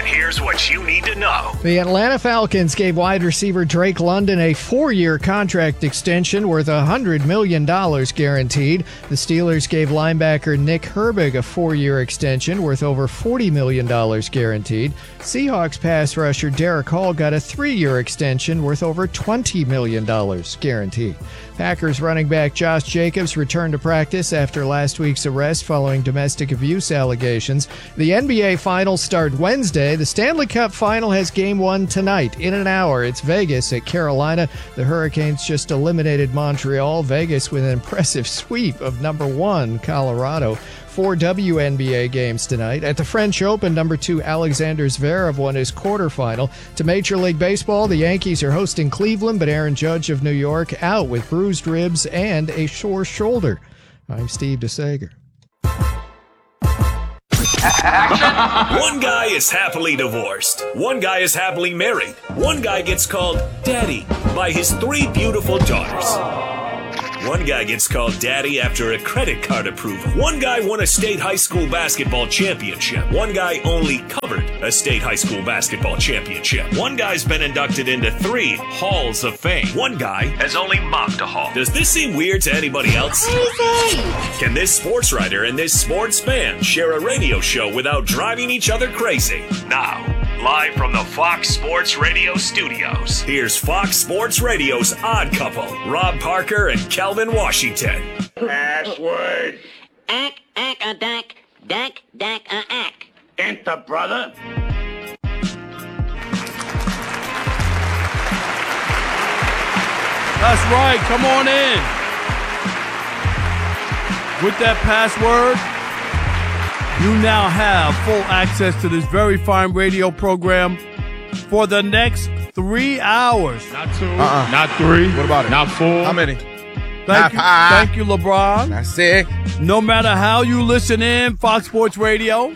And here's what you need to know. The Atlanta Falcons gave wide receiver Drake London a 4-year contract extension worth $100 million guaranteed. The Steelers gave linebacker Nick Herbig a 4-year extension worth over $40 million guaranteed. Seahawks pass rusher Derek Hall got a 3-year extension worth over $20 million guaranteed. Packers running back Josh Jacobs returned to practice after last week's arrest following domestic abuse allegations. The NBA Finals start Wednesday. The Stanley Cup Final has Game 1 tonight. In an hour, it's Vegas at Carolina. The Hurricanes just eliminated Montreal. Vegas with an impressive sweep of number 1, Colorado. 4 WNBA games tonight. At the French Open, number 2 Alexander Zverev won his quarterfinal. To Major League Baseball, the Yankees are hosting Cleveland, but Aaron Judge of New York out with bruised ribs and a sore shoulder. I'm Steve DeSager. One guy is happily divorced. One guy is happily married. One guy gets called Daddy by his 3 beautiful daughters. One guy gets called Daddy after a credit card approval. One guy won a state high school basketball championship. One guy only covered a state high school basketball championship. One guy's been inducted into 3 halls of fame. One guy has only mopped a hall. Does this seem weird to anybody else? Can this sports writer and this sports fan share a radio show without driving each other crazy? Now, live from the Fox Sports Radio studios, here's Fox Sports Radio's Odd Couple, Rob Parker and Kelvin Washington. Password. Ack, a dack, dack, a ack. Enter, brother. That's right. Come on in. With that password, you now have full access to this very fine radio program for the next 3 hours. Not 2, not 3. What about it? Not 4. How many? Thank you, LeBron. That's it. No matter how you listen in, Fox Sports Radio,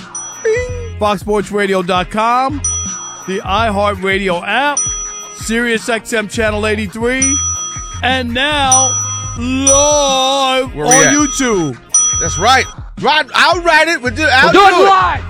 FoxSportsRadio.com, the iHeartRadio app, Sirius XM Channel 83, and now live on YouTube. That's right. I'll write it. We'll do it. We'll do it live.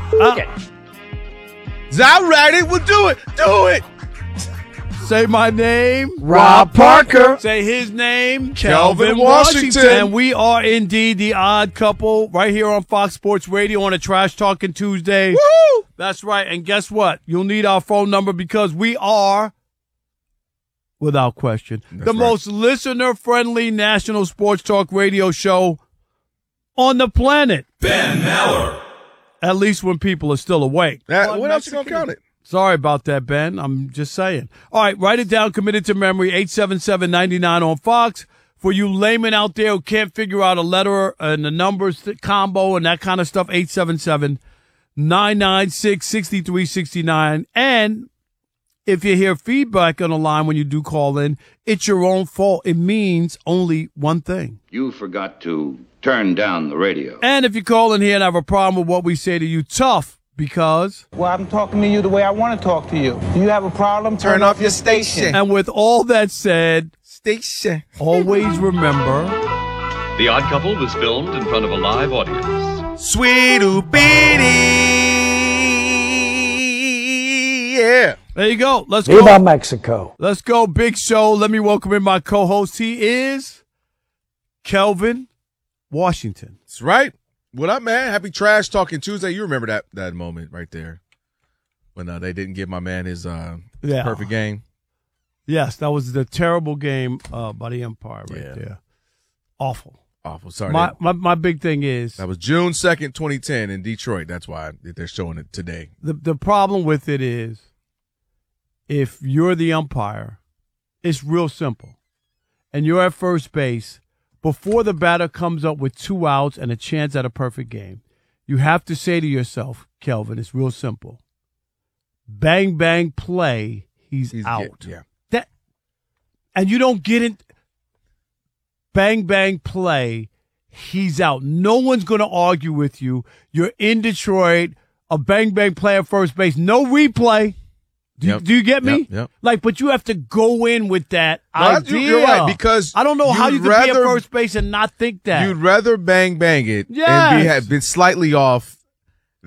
I'll write it. We'll do it. Do it. Say my name, Rob Parker. Say his name, Kelvin Washington. And we are indeed the Odd Couple right here on Fox Sports Radio on a Trash Talking Tuesday. Woo! That's right. And guess what? You'll need our phone number because we are, without question, the most listener-friendly national sports talk radio show on the planet. Ben Maller. At least when people are still awake. What else you going to count it? Sorry about that, Ben. I'm just saying. All right, write it down, commit it to memory, 877-99 on Fox. For you laymen out there who can't figure out a letter and the numbers combo and that kind of stuff, 877-996-6369. And if you hear feedback on the line when you do call in, it's your own fault. It means only one thing. You forgot to turn down the radio. And if you call in here and have a problem with what we say to you, tough. Because? Well, I'm talking to you the way I want to talk to you. Do you have a problem? Turn off your station. And with all that said, station. Always remember. The Odd Couple was filmed in front of a live audience. Sweet oopity. Yeah. There you go. Let's go. Viva Mexico. Let's go. Big show. Let me welcome in my co-host. He is Kelvin Washington. That's right. What up, man? Happy Trash Talking Tuesday. You remember that moment right there when they didn't give my man his perfect game? Yes, that was the terrible game by the Empire there. Awful. Sorry. My big thing is that was June 2nd, 2010 in Detroit. That's why they're showing it today. The problem with it is if you're the umpire, it's real simple. And you're at first base. Before the batter comes up with 2 outs and a chance at a perfect game, you have to say to yourself, Kelvin, it's real simple. Bang, bang, play, he's out. And you don't get it. Bang, bang, play, he's out. No one's going to argue with you. You're in Detroit, a bang, bang play at first base, no replay. Do you get me? Yep. But you have to go in with that idea. You're right, because I don't know how you could be at first base and not think that. You'd rather bang it and be slightly off than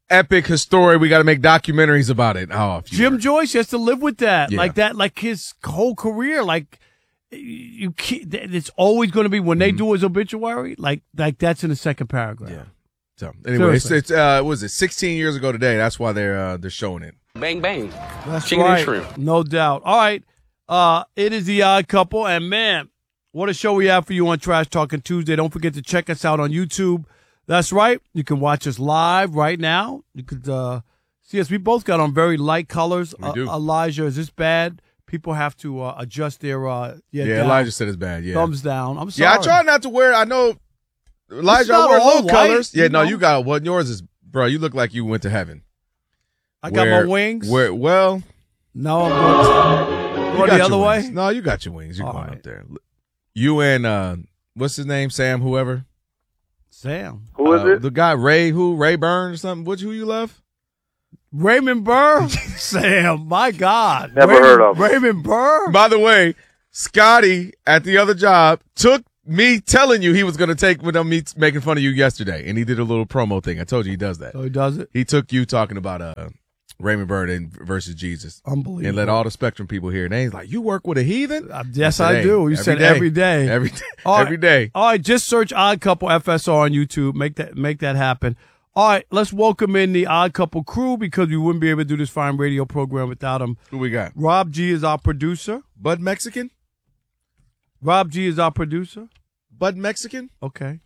epic historic. We got to make documentaries about it. Oh, Jim Joyce has to live with that, Yeah. like that, like his whole career. Like you can't, it's always going to be when they do his obituary. Like that's in the second paragraph. Yeah. So anyway, Seriously. it's was it 16 years ago today? That's why they're showing it. Bang, bang. That's Chicken right. and shrimp. No doubt. All right. It is The Odd Couple, and man, what a show we have for you on Trash Talking Tuesday. Don't forget to check us out on YouTube. That's right. You can watch us live right now. You could see us. We both got on very light colors. We do. Elijah, is this bad? People have to adjust their down. Elijah said it's bad. Yeah, thumbs down. I'm sorry. Yeah, I try not to wear. I know Elijah, I not wear all low white, colors. Yeah, you no, know? you got what yours is, bro. You look like you went to heaven. I got my wings. Well, no, I'm going the other way. Wings. No, you got your wings. You're All going right. up there. You and what's his name? Sam, whoever. Sam. Who is it? The guy Ray Burns or something. Who you left? Raymond Burr? Sam, my God. Never heard of him. Raymond Burr? By the way, Scotty at the other job took me telling you he was going to take with me making fun of you yesterday, and he did a little promo thing. I told you he does that. So he does it? He took you talking about Raymond Burr versus Jesus. Unbelievable. And let all the Spectrum people hear it. And he's like, you work with a heathen? Yes, I said, I do. You said every day. Every day. All right. Every day. All right, just search Odd Couple FSR on YouTube. Make that happen. All right, let's welcome in the Odd Couple crew because we wouldn't be able to do this fine radio program without them. Who we got? Rob G is our producer. Bud Mexican? Rob G is our producer. Bud Mexican? Okay.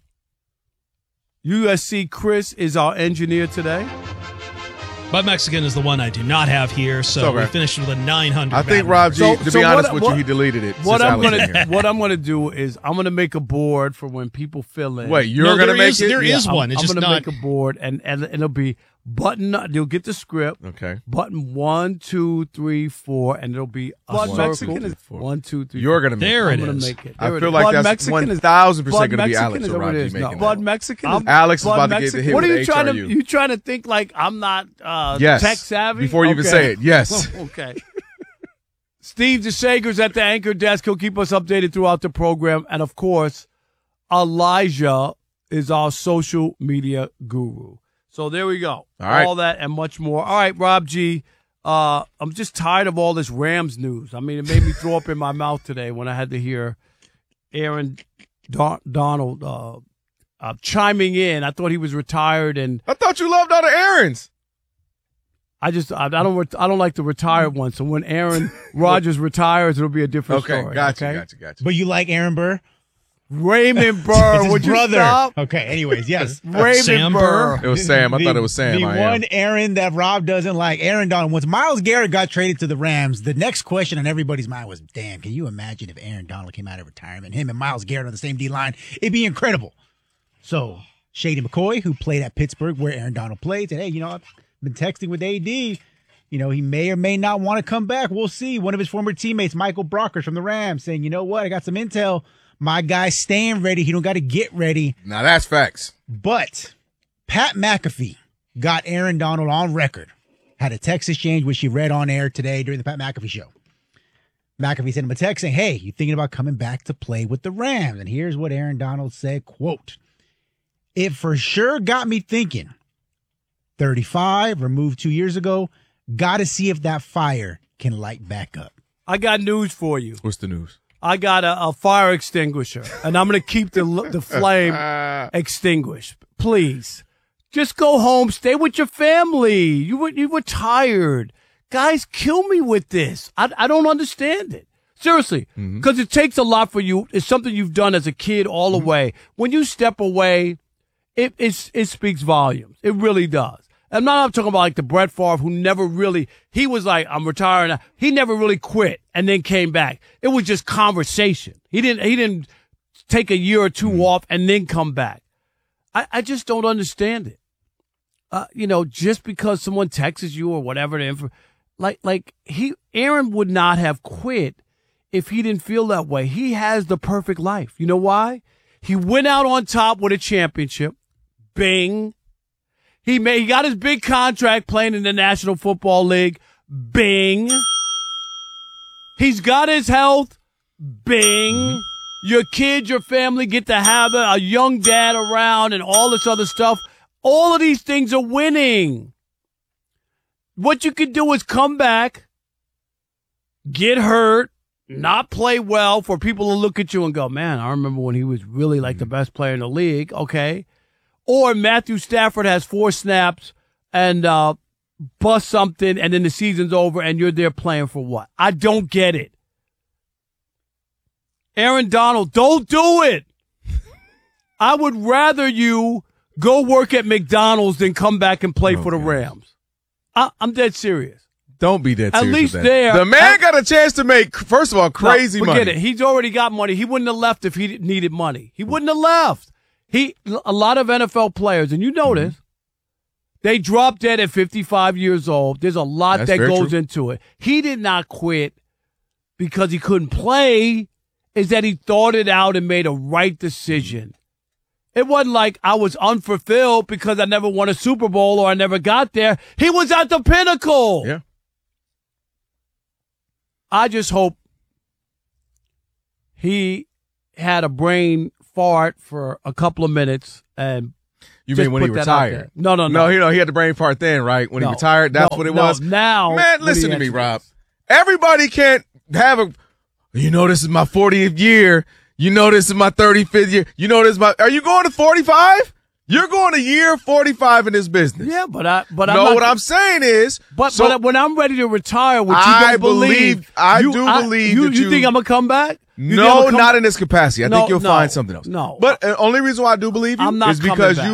USC Chris is our engineer today. Bud Mexican is the one I do not have here, so Okay. we finished with a 900. I think Rob G, to be honest with you, he deleted it. What since I'm Alex in here. what I'm gonna do is I'm gonna make a board for when people fill in. Wait, you're gonna make it? There is one. It's I'm just gonna not. make a board and it'll be button. You'll get the script. Okay. Button 1, 2, 3, 4, and it'll be a Bud circle. Mexican is 1, 2, 3. You're gonna make There it. it I'm gonna is. make it. I There it feel is. like Bud that's Mexican is- 1,000% Bud going to be Mexican Alex is or what Rob it G is. making No, it. Bud Mexican is Alex is Bud about to get Mexican. hit What are with you trying to? HRU. You trying to think like I'm not Yes. tech savvy? Before you even Okay. say it, yes. Okay. Steve DeSager's at the anchor desk. He'll keep us updated throughout the program. And, of course, Elijah is our social media guru. So there we go. All right. All that and much more. All right, Rob G. I'm just tired of all this Rams news. I mean, it made me throw up in my mouth today when I had to hear Aaron Donald chiming in. I thought he was retired, and I thought you loved all the Aarons. I don't like the retired one. So when Aaron Rodgers retires, it'll be a different story. Gotcha. But you like Aaron Burr? Raymond Burr, It's his would you brother. stop? Okay, anyways, yes. Raymond Sam Burr. It was Sam. I thought it was Sam. The I one am. Aaron that Rob doesn't like, Aaron Donald. Once Myles Garrett got traded to the Rams, the next question on everybody's mind was, damn, can you imagine if Aaron Donald came out of retirement, him and Myles Garrett on the same D-line? It'd be incredible. So Shady McCoy, who played at Pittsburgh where Aaron Donald played, said, hey, I've been texting with AD. He may or may not want to come back. We'll see. One of his former teammates, Michael Brockers from the Rams, saying, you know what? I got some intel. My guy's staying ready. He don't got to get ready. Now that's facts. But Pat McAfee got Aaron Donald on record. Had a text exchange, which he read on air today during the Pat McAfee show. McAfee sent him a text saying, hey, you thinking about coming back to play with the Rams? And here's what Aaron Donald said, quote, it for sure got me thinking. 35, removed 2 years ago. Got to see if that fire can light back up. I got news for you. What's the news? I got a fire extinguisher, and I'm going to keep the flame extinguished. Please, just go home. Stay with your family. You were tired. Guys, kill me with this. I don't understand it. Seriously, because it takes a lot for you. It's something you've done as a kid all the way. When you step away, it speaks volumes. It really does. I'm not talking about like the Brett Favre who never really, he was like, I'm retiring. He never really quit and then came back. It was just conversation. He didn't take a year or two off and then come back. I just don't understand it. Just because someone texts you or whatever, Aaron would not have quit if he didn't feel that way. He has the perfect life. You know why? He went out on top with a championship. Bing. He got his big contract playing in the National Football League. Bing. He's got his health. Bing. Your kids, your family get to have a young dad around and all this other stuff. All of these things are winning. what you could do is come back, get hurt, not play well for people to look at you and go, man, I remember when he was really like the best player in the league. Okay. Or Matthew Stafford has 4 snaps and bust something and then the season's over and you're there playing for what? I don't get it. Aaron Donald, don't do it. I would rather you go work at McDonald's than come back and play for the Rams. I'm dead serious. Don't be dead serious. At least with that. there. The man got a chance to make, first of all, crazy money. Forget it. He's already got money. He wouldn't have left if he needed money. He wouldn't have left. A lot of NFL players, and you know this, they drop dead at 55 years old. There's a lot that goes into it. He did not quit because he couldn't play. Is that he thought it out and made a right decision. It wasn't like I was unfulfilled because I never won a Super Bowl or I never got there. He was at the pinnacle. Yeah. I just hope he had a brain fart for a couple of minutes and you mean when he retired? No. He had the brain fart then, right? When he retired, that's what it was. Now, man, listen to me, Rob. Everybody can't have a. This is my 40th year. This is my 35th year. This is my. Are you going to 45? You're going to year 45 in this business. Yeah, but what I'm saying is, but when I'm ready to retire, which you don't believe, I do believe. You think I'm gonna come back? No, not in this capacity. I think you'll find something else. No, but the only reason why I do believe you is because you